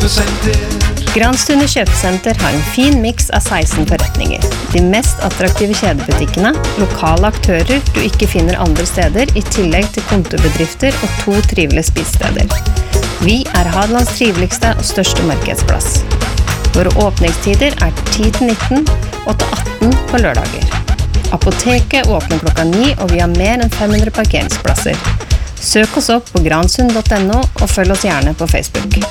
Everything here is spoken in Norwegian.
kjøpesenter. Granstune kjøpesenter har en fin mix av 16 forretninger. De mest attraktive kjedebutikkene, lokale aktører du ikke finner andre steder, I tillegg til kontorbedrifter og 2 trivelige spisesteder. Vi Hadelands triveligste og største markedsplass. Våre åpningstider 10-19 og til 18 på lørdager. Apoteket åpner klokka 9, og vi har mer enn 500 parkeringsplasser. Søk oss opp på gransund.no og følg oss gjerne på Facebook.